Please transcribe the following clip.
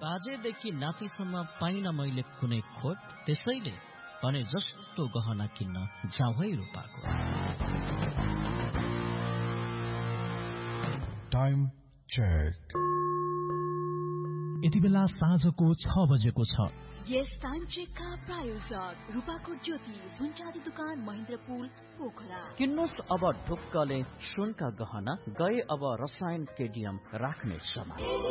आजैदेखि नातिसम्म पाइन मैले कुनै खोट, त्यसैले भने जस्तो गहना किन्न जाउँ है रूपाको। Time check. यति बेला साँझको 6 बजेको छ। यस टाइम चेकका प्रायोजक रूपाको ज्योति सुनचाँदी दुकान महेन्द्रपुल पोखरा। किन्नुस् अब ढुक्कले सुनका गहना, गए अब रसायन केडियम राख्ने समय।